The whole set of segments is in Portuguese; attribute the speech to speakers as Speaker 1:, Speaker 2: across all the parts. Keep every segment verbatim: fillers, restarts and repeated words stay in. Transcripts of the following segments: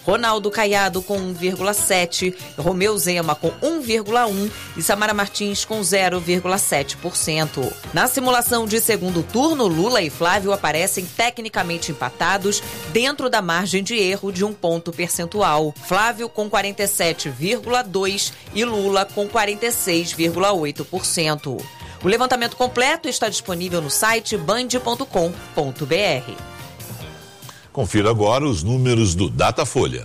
Speaker 1: Ronaldo Caiado com um vírgula sete, Romeu Zema com um vírgula um e Samara Martins com zero vírgula sete por cento. Na simulação de segundo turno, Lula e Flávio aparecem tecnicamente empatados dentro da margem de erro de um ponto percentual. Flávio com quarenta e sete vírgula dois por cento e Lula com quarenta e seis vírgula oito por cento. O levantamento completo está disponível no site band ponto com ponto br.
Speaker 2: Confira agora os números do Datafolha.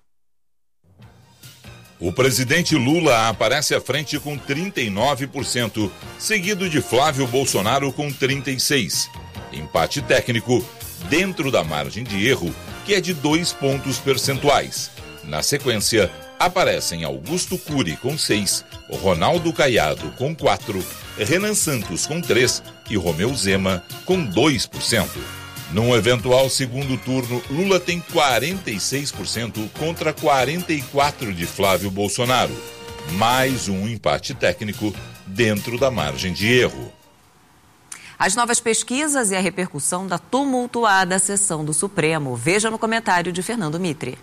Speaker 2: O presidente Lula aparece à frente com trinta e nove por cento, seguido de Flávio Bolsonaro com trinta e seis por cento. Empate técnico dentro da margem de erro, que é de dois pontos percentuais. Na sequência, aparecem Augusto Cury com seis, Ronaldo Caiado com quatro, Renan Santos com três e Romeu Zema com dois por cento. Num eventual segundo turno, Lula tem quarenta e seis por cento contra quarenta e quatro por cento de Flávio Bolsonaro. Mais um empate técnico dentro da margem de erro.
Speaker 1: As novas pesquisas e a repercussão da tumultuada sessão do Supremo. Veja no comentário de Fernando Mitre.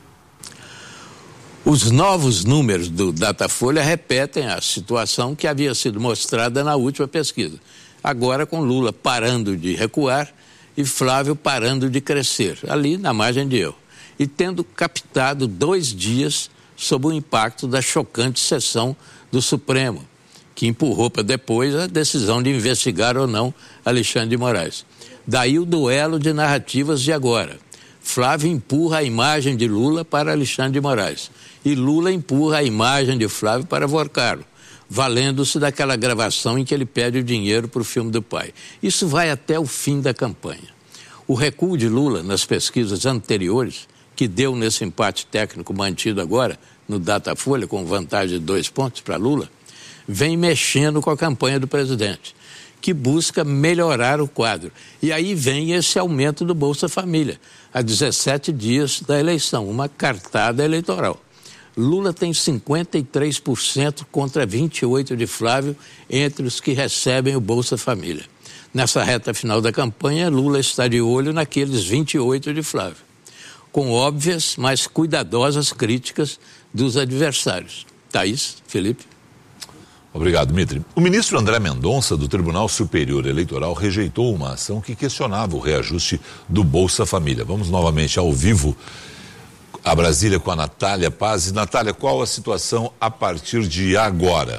Speaker 3: Os novos números do Datafolha repetem a situação que havia sido mostrada na última pesquisa. Agora com Lula parando de recuar e Flávio parando de crescer, ali na margem de erro. E tendo captado dois dias sob o impacto da chocante sessão do Supremo, que empurrou para depois a decisão de investigar ou não Alexandre de Moraes. Daí o duelo de narrativas de agora. Flávio empurra a imagem de Lula para Alexandre de Moraes e Lula empurra a imagem de Flávio para Vorcaro, valendo-se daquela gravação em que ele pede o dinheiro para o filme do pai. Isso vai até o fim da campanha. O recuo de Lula nas pesquisas anteriores, que deu nesse empate técnico mantido agora no Datafolha, com vantagem de dois pontos para Lula, vem mexendo com a campanha do presidente, que busca melhorar o quadro. E aí vem esse aumento do Bolsa Família, a dezessete dias da eleição, uma cartada eleitoral. Lula tem cinquenta e três por cento contra vinte e oito por cento de Flávio entre os que recebem o Bolsa Família. Nessa reta final da campanha, Lula está de olho naqueles vinte e oito por cento de Flávio, com óbvias, mas cuidadosas críticas dos adversários. Thaís, Felipe.
Speaker 2: Obrigado, Mitre. O ministro André Mendonça, do Tribunal Superior Eleitoral, rejeitou uma ação que questionava o reajuste do Bolsa Família. Vamos novamente ao vivo a Brasília com a Natália Paz. Natália, qual a situação a partir de agora?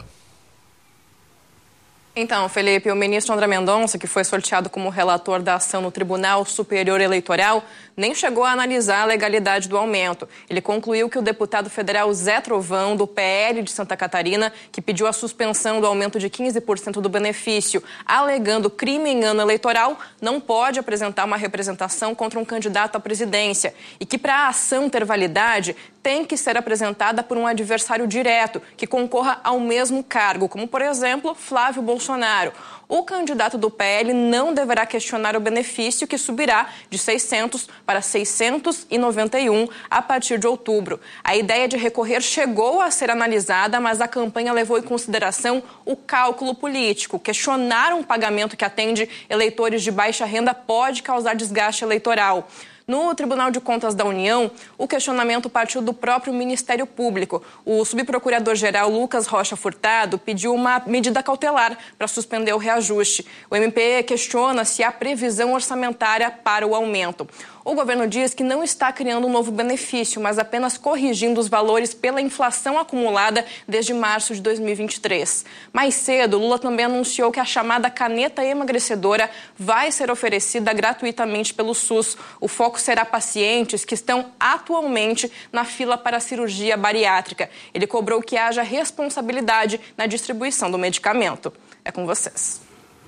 Speaker 4: Então, Felipe, o ministro André Mendonça, que foi sorteado como relator da ação no Tribunal Superior Eleitoral, nem chegou a analisar a legalidade do aumento. Ele concluiu que o deputado federal Zé Trovão, do P L de Santa Catarina, que pediu a suspensão do aumento de quinze por cento do benefício, alegando crime em ano eleitoral, não pode apresentar uma representação contra um candidato à presidência e que, para a ação ter validade, tem que ser apresentada por um adversário direto que concorra ao mesmo cargo, como, por exemplo, Flávio Bolsonaro. O candidato do P L não deverá questionar o benefício, que subirá de seiscentos para seiscentos e noventa e um a partir de outubro. A ideia de recorrer chegou a ser analisada, mas a campanha levou em consideração o cálculo político. Questionar um pagamento que atende eleitores de baixa renda pode causar desgaste eleitoral. No Tribunal de Contas da União, o questionamento partiu do próprio Ministério Público. O subprocurador-geral Lucas Rocha Furtado pediu uma medida cautelar para suspender o reajuste. O M P questiona se há previsão orçamentária para o aumento. O governo diz que não está criando um novo benefício, mas apenas corrigindo os valores pela inflação acumulada desde março de dois mil e vinte e três. Mais cedo, Lula também anunciou que a chamada caneta emagrecedora vai ser oferecida gratuitamente pelo SUS. O foco será pacientes que estão atualmente na fila para a cirurgia bariátrica. Ele cobrou que haja responsabilidade na distribuição do medicamento. É com vocês.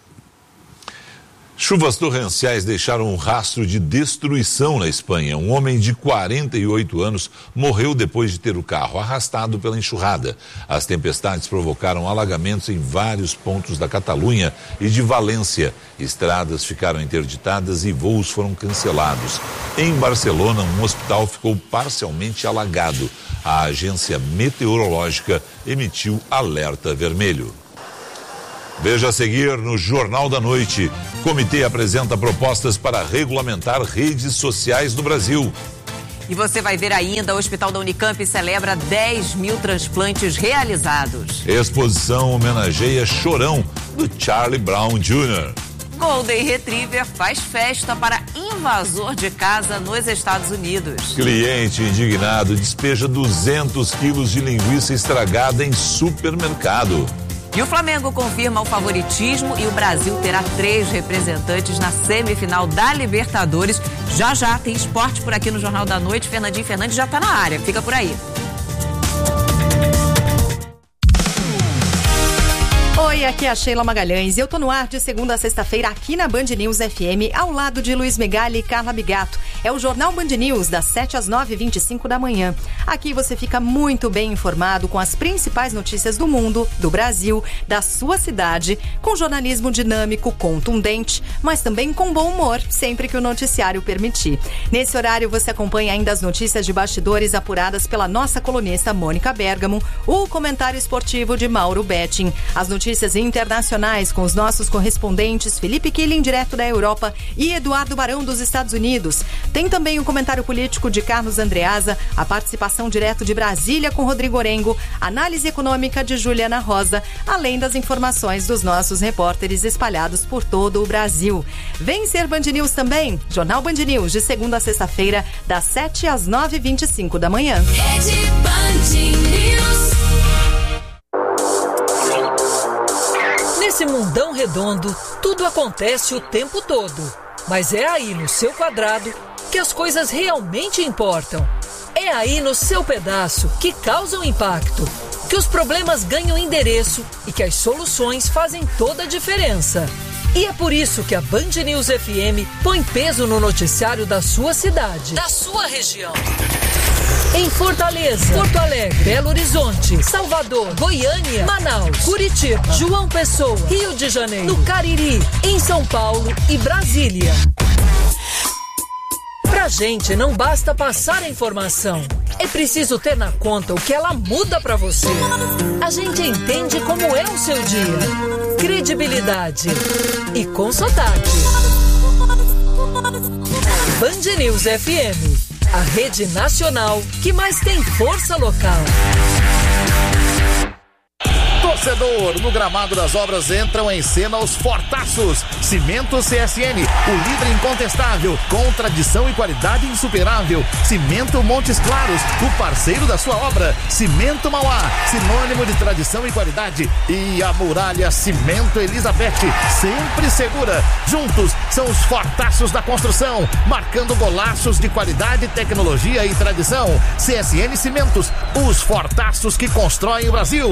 Speaker 2: Chuvas torrenciais deixaram um rastro de destruição na Espanha. Um homem de quarenta e oito anos morreu depois de ter o carro arrastado pela enxurrada. As tempestades provocaram alagamentos em vários pontos da Catalunha e de Valência. Estradas ficaram interditadas e voos foram cancelados. Em Barcelona, um hospital ficou parcialmente alagado. A agência meteorológica emitiu alerta vermelho. Veja a seguir no Jornal da Noite. Comitê apresenta propostas para regulamentar redes sociais no Brasil.
Speaker 1: E você vai ver ainda, o Hospital da Unicamp celebra dez mil transplantes realizados.
Speaker 2: Exposição homenageia Chorão, do Charlie Brown Júnior
Speaker 1: Golden Retriever faz festa para invasor de casa nos Estados Unidos.
Speaker 2: Cliente indignado despeja duzentos quilos de linguiça estragada em supermercado.
Speaker 1: E o Flamengo confirma o favoritismo e o Brasil terá três representantes na semifinal da Libertadores. Já já tem esporte por aqui no Jornal da Noite. Fernandinho Fernandes já está na área. Fica por aí.
Speaker 5: Oi, aqui é a Sheila Magalhães e eu tô no ar de segunda a sexta-feira aqui na Band News F M, ao lado de Luiz Megali e Carla Bigato. É o Jornal Band News, das sete às nove e vinte e cinco da manhã. Aqui você fica muito bem informado com as principais notícias do mundo, do Brasil, da sua cidade, com jornalismo dinâmico, contundente, mas também com bom humor, sempre que o noticiário permitir. Nesse horário você acompanha ainda as notícias de bastidores apuradas pela nossa colunista Mônica Bergamo, o comentário esportivo de Mauro Betting, as notícias Notícias internacionais com os nossos correspondentes Felipe Killing, direto da Europa, e Eduardo Barão, dos Estados Unidos. Tem também o comentário político de Carlos Andreasa, a participação direto de Brasília com Rodrigo Orengo, análise econômica de Juliana Rosa, além das informações dos nossos repórteres espalhados por todo o Brasil. Vem ser Band News também, Jornal Band News, de segunda a sexta-feira, das sete às nove e vinte e cinco da manhã.
Speaker 6: Rede Band News.
Speaker 7: Nesse mundão redondo, tudo acontece o tempo todo. Mas é aí no seu quadrado que as coisas realmente importam. É aí no seu pedaço que causam impacto, que os problemas ganham endereço e que as soluções fazem toda a diferença. E é por isso que a Band News F M põe peso no noticiário da sua cidade, da sua região. Em Fortaleza, Porto Alegre, Belo Horizonte, Salvador, Goiânia, Manaus, Curitiba, João Pessoa, Rio de Janeiro, no Cariri, em São Paulo e Brasília. Pra gente não basta passar a informação, é preciso ter na conta o que ela muda pra você. A gente entende como é o seu dia. Credibilidade e com sotaque. Band News F M, a rede nacional que mais tem força local.
Speaker 8: Torcedor, no gramado das obras entram em cena os fortaços. Cimento C S N, o líder incontestável, com tradição e qualidade insuperável. Cimento Montes Claros, o parceiro da sua obra. Cimento Mauá, sinônimo de tradição e qualidade. E a Muralha Cimento Elizabeth, sempre segura. Juntos são os fortaços da construção, marcando golaços de qualidade, tecnologia e tradição. C S N Cimentos, os fortaços que constroem o Brasil.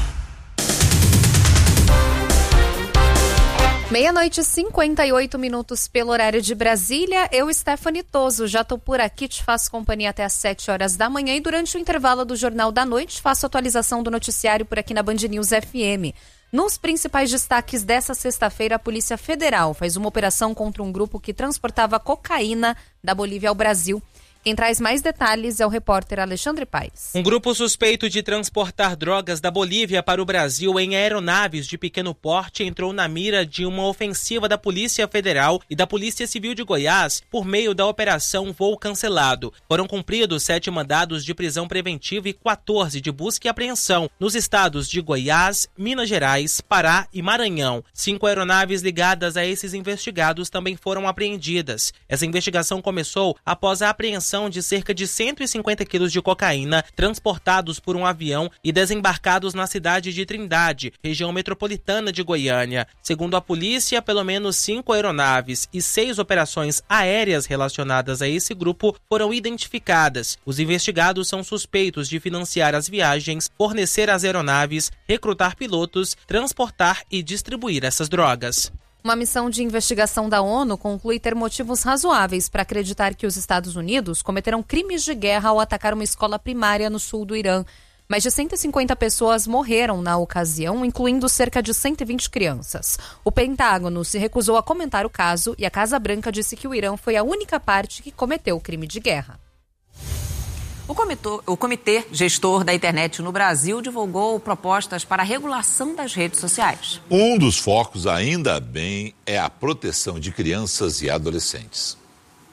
Speaker 9: Meia-noite e cinquenta e oito minutos pelo horário de Brasília. Eu, Stephanie Toso, já estou por aqui, te faço companhia até às sete horas da manhã e durante o intervalo do Jornal da Noite faço atualização do noticiário por aqui na Band News F M. Nos principais destaques dessa sexta-feira, a Polícia Federal faz uma operação contra um grupo que transportava cocaína da Bolívia ao Brasil. Quem traz mais detalhes é o repórter Alexandre Paes.
Speaker 10: Um grupo suspeito de transportar drogas da Bolívia para o Brasil em aeronaves de pequeno porte entrou na mira de uma ofensiva da Polícia Federal e da Polícia Civil de Goiás por meio da Operação Voo Cancelado. Foram cumpridos sete mandados de prisão preventiva e quatorze de busca e apreensão nos estados de Goiás, Minas Gerais, Pará e Maranhão. Cinco aeronaves ligadas a esses investigados também foram apreendidas. Essa investigação começou após a apreensão de cerca de cento e cinquenta quilos de cocaína transportados por um avião e desembarcados na cidade de Trindade, região metropolitana de Goiânia. Segundo a polícia, pelo menos cinco aeronaves e seis operações aéreas relacionadas a esse grupo foram identificadas. Os investigados são suspeitos de financiar as viagens, fornecer as aeronaves, recrutar pilotos, transportar e distribuir essas drogas.
Speaker 9: Uma missão de investigação da ONU conclui ter motivos razoáveis para acreditar que os Estados Unidos cometeram crimes de guerra ao atacar uma escola primária no sul do Irã. Mais de cento e cinquenta pessoas morreram na ocasião, incluindo cerca de cento e vinte crianças. O Pentágono se recusou a comentar o caso e a Casa Branca disse que o Irã foi a única parte que cometeu o crime de guerra.
Speaker 1: O comitê, o Comitê Gestor da Internet no Brasil divulgou propostas para a regulação das redes sociais.
Speaker 2: Um dos focos, ainda bem, é a proteção de crianças e adolescentes.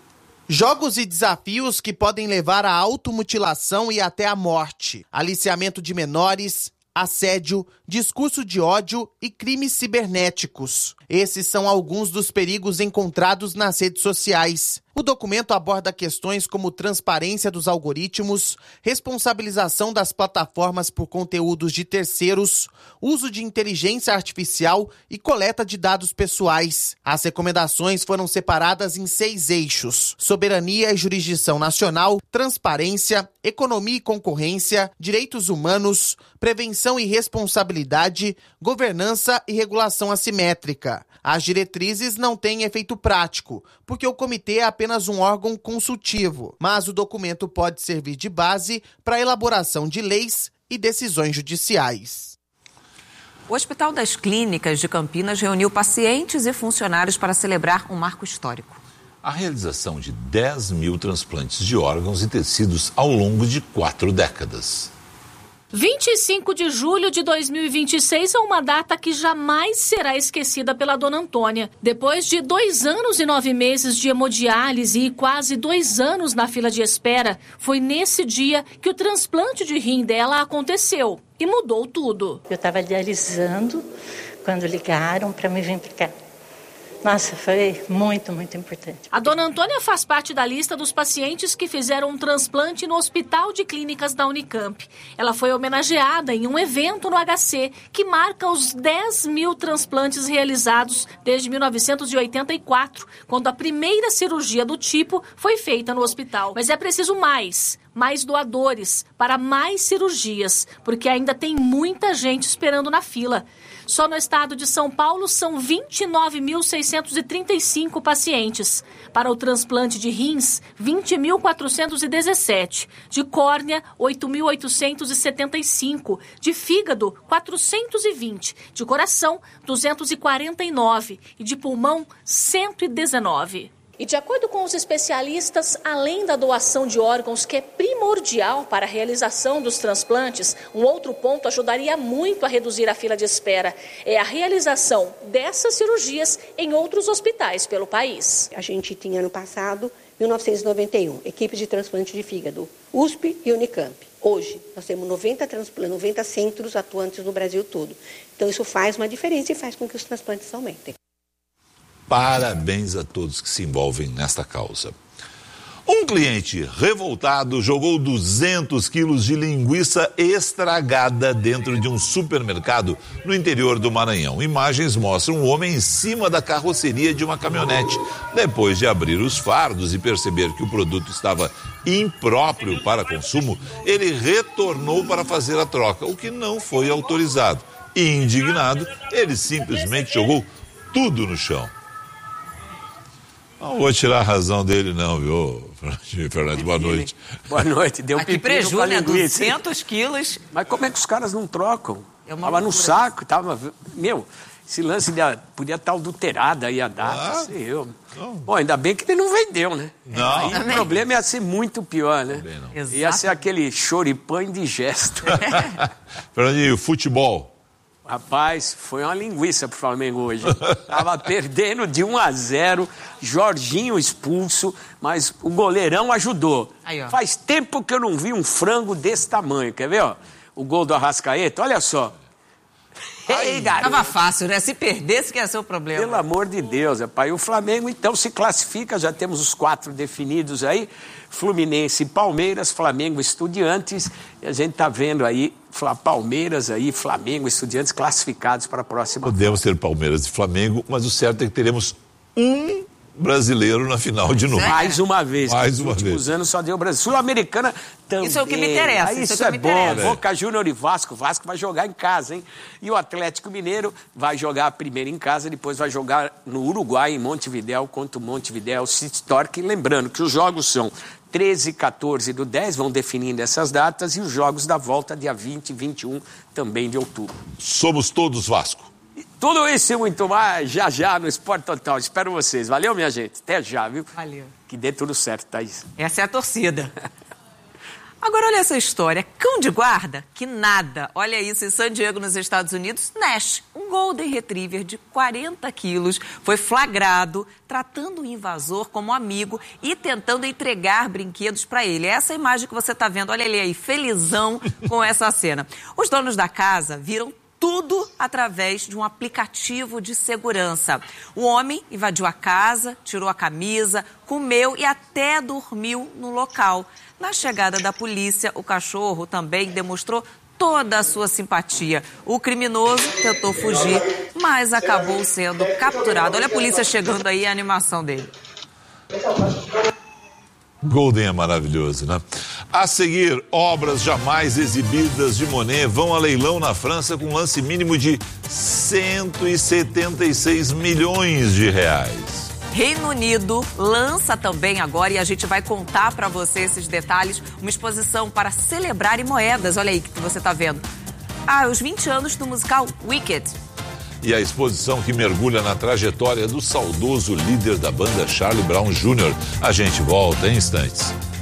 Speaker 11: Jogos e desafios que podem levar à automutilação e até à morte. Aliciamento de menores, assédio, discurso de ódio e crimes cibernéticos. Esses são alguns dos perigos encontrados nas redes sociais. O documento aborda questões como transparência dos algoritmos, responsabilização das plataformas por conteúdos de terceiros, uso de inteligência artificial e coleta de dados pessoais. As recomendações foram separadas em seis eixos: soberania e jurisdição nacional, transparência, economia e concorrência, direitos humanos, prevenção e responsabilidade, governança e regulação assimétrica. As diretrizes não têm efeito prático, porque o comitê é apenas um órgão consultivo, mas o documento pode servir de base para a elaboração de leis e decisões judiciais.
Speaker 1: O Hospital das Clínicas de Campinas reuniu pacientes e funcionários para celebrar um marco histórico.
Speaker 2: A realização de dez mil transplantes de órgãos e tecidos ao longo de quatro décadas.
Speaker 12: vinte e cinco de julho de dois mil e vinte e seis é uma data que jamais será esquecida pela dona Antônia. Depois de dois anos e nove meses de hemodiálise e quase dois anos na fila de espera, foi nesse dia que o transplante de rim dela aconteceu e mudou tudo.
Speaker 13: Eu estava dialisando quando ligaram para me vir para cá. Nossa, foi muito, muito importante.
Speaker 12: A dona Antônia faz parte da lista dos pacientes que fizeram um transplante no Hospital de Clínicas da Unicamp. Ela foi homenageada em um evento no H C que marca os dez mil transplantes realizados desde mil novecentos e oitenta e quatro, quando a primeira cirurgia do tipo foi feita no hospital. Mas é preciso mais, mais doadores para mais cirurgias, porque ainda tem muita gente esperando na fila. Só no estado de São Paulo são vinte e nove mil seiscentos e trinta e cinco pacientes. Para o transplante de rins, vinte mil quatrocentos e dezessete. De córnea, oito mil oitocentos e setenta e cinco. De fígado, quatrocentos e vinte. De coração, duzentos e quarenta e nove. E de pulmão, cento e dezenove. E de acordo com os especialistas, além da doação de órgãos, que é primordial para a realização dos transplantes, um outro ponto ajudaria muito a reduzir a fila de espera. É a realização dessas cirurgias em outros hospitais pelo país.
Speaker 14: A gente tinha no passado, mil novecentos e noventa e um, equipe de transplante de fígado, U S P e Unicamp. Hoje, nós temos noventa, noventa centros atuantes no Brasil todo. Então, isso faz uma diferença e faz com que os transplantes aumentem.
Speaker 2: Parabéns a todos que se envolvem nesta causa. Um cliente revoltado jogou duzentos quilos de linguiça estragada dentro de um supermercado no interior do Maranhão. Imagens mostram um homem em cima da carroceria de uma caminhonete. Depois de abrir os fardos e perceber que o produto estava impróprio para consumo, ele retornou para fazer a troca, o que não foi autorizado. Indignado, ele simplesmente jogou tudo no chão. Não vou tirar a razão dele não, viu, Fernando? Boa noite.
Speaker 15: Boa noite. Deu um
Speaker 1: Aqui prejuízo, né? duzentos quilos.
Speaker 15: Mas como é que os caras não trocam?
Speaker 1: É
Speaker 15: tava no saco, tava... Meu, esse lance de, podia estar adulterado aí a data, ah, sei eu. Não. Bom, ainda bem que ele não vendeu, né?
Speaker 2: Não.
Speaker 15: Aí o problema ia ser muito pior, né? Ia ser aquele choripã indigesto.
Speaker 2: Fernandinho, futebol.
Speaker 15: Rapaz, foi uma linguiça pro Flamengo hoje. Tava perdendo de um a zero, Jorginho expulso, mas o goleirão ajudou. Aí, faz tempo que eu não vi um frango desse tamanho, quer ver, ó? O gol do Arrascaeta, olha só.
Speaker 1: Ei, tava fácil, né? Se perdesse que ia ser o problema.
Speaker 15: Pelo amor de Deus, rapaz. E o Flamengo, então, se classifica, já temos os quatro definidos aí. Fluminense e Palmeiras, Flamengo e Estudiantes. E a gente tá vendo aí, Palmeiras aí, Flamengo e Estudiantes classificados para a próxima.
Speaker 2: Podemos ter Palmeiras e Flamengo, mas o certo é que teremos um brasileiro na final de novo.
Speaker 15: Mais uma vez.
Speaker 2: Mais uma
Speaker 15: Nos últimos
Speaker 2: vez.
Speaker 15: anos só deu Brasil. Sul-Americana também.
Speaker 1: Isso é o que me interessa.
Speaker 15: Isso,
Speaker 1: isso
Speaker 15: é,
Speaker 1: é que
Speaker 15: bom.
Speaker 1: interessa.
Speaker 15: Boca Júnior e Vasco. Vasco vai jogar em casa, hein? E o Atlético Mineiro vai jogar primeiro em casa, depois vai jogar no Uruguai, em Montevidéu, contra o Montevidéu City Torque. Lembrando que os jogos são treze e quatorze do dez, vão definindo essas datas, e os jogos da volta dia vinte e vinte e um também de outubro.
Speaker 2: Somos todos Vasco.
Speaker 15: Tudo isso e muito mais, já já no Esporte Total. Espero vocês. Valeu, minha gente. Até já, viu?
Speaker 1: Valeu.
Speaker 15: Que dê tudo certo, Thaís.
Speaker 1: Essa é a torcida. Agora olha essa história, cão de guarda? Que nada. Olha isso, em San Diego, nos Estados Unidos, Nash, um Golden Retriever de quarenta quilos, foi flagrado tratando o invasor como amigo e tentando entregar brinquedos para ele. Essa imagem que você está vendo, olha ele aí, felizão com essa cena. Os donos da casa viram tudo através de um aplicativo de segurança. O homem invadiu a casa, tirou a camisa, comeu e até dormiu no local. Na chegada da polícia, o cachorro também demonstrou toda a sua simpatia. O criminoso tentou fugir, mas acabou sendo capturado. Olha a polícia chegando aí, a animação dele.
Speaker 2: Golden é maravilhoso, né? A seguir, obras jamais exibidas de Monet vão a leilão na França com um lance mínimo de cento e setenta e seis milhões de reais.
Speaker 1: Reino Unido lança também agora, e a gente vai contar para você esses detalhes, uma exposição para celebrar em moedas. Olha aí que você está vendo. Ah, os vinte anos do musical Wicked.
Speaker 2: E a exposição que mergulha na trajetória do saudoso líder da banda Charlie Brown Júnior A gente volta em instantes.